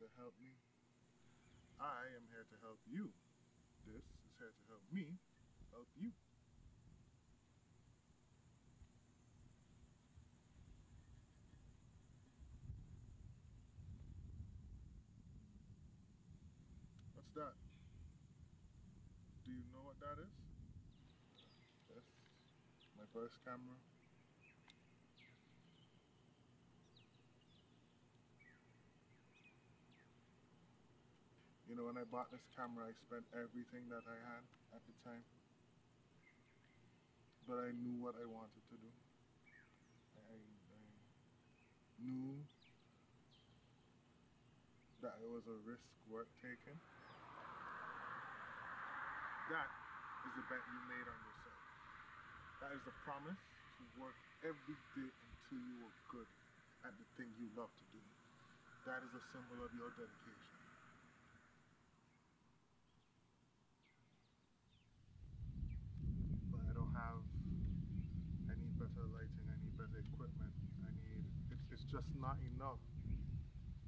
to help me. I am here to help you. This is here to help me help you. What's that? Do you know what that is? That's my first camera. You know, when I bought this camera, I spent everything that I had at the time. But I knew what I wanted to do. I knew that it was a risk worth taking. That is the bet you made on yourself. That is the promise to work every day until you are good at the thing you love to do. That is a symbol of your dedication. But I don't have, I need better lighting, I need better equipment, it's just not enough